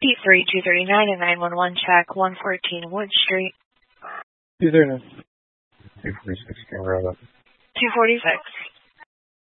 B3239 and 911 check, 114 Wood Street. 239. 246, can grab it. 246.